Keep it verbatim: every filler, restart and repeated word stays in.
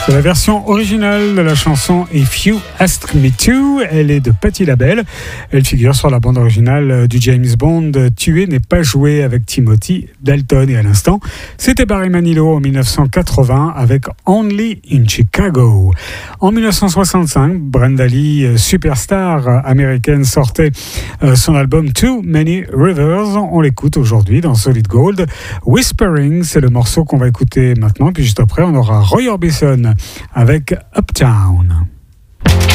C'est la version originale de la chanson If You Ask Me To. Elle est de Patti LaBelle. Elle figure sur la bande originale du James Bond Tuer n'est pas joué avec Timothy Dalton. Et à l'instant, c'était Barry Manilow en dix-neuf cent quatre-vingts avec Only in Chicago. En dix-neuf cent soixante-cinq, Brenda Lee, superstar américaine, sortait son album Too Many Rivers. On l'écoute aujourd'hui dans Solid Gold. Whispering, c'est le morceau qu'on va écouter maintenant. Puis juste après, on aura Roy Orbison avec Uptown.